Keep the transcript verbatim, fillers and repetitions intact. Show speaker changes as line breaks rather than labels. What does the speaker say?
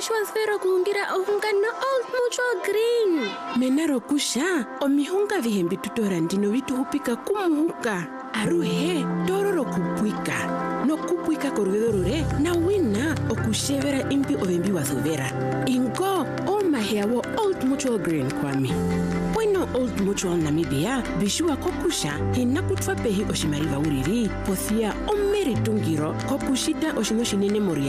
Joshua kuhungira ohungano Old Mutual Green.
Menaro kusha, omihunga vihembi tutora ndino vitu hupika kumuhuka. Aruhe, tororo kupwika. No kupwika korvedorore, na wina okushevera impi ovembi wasovera. Ingo, o maheawo Old Mutual Green kwami. Bueno Old Mutual Namibia, bishua kokusha, hina kutfa pehi oshimariva uriri, pothia omeri tungiro, kokushita oshinoshinene moria.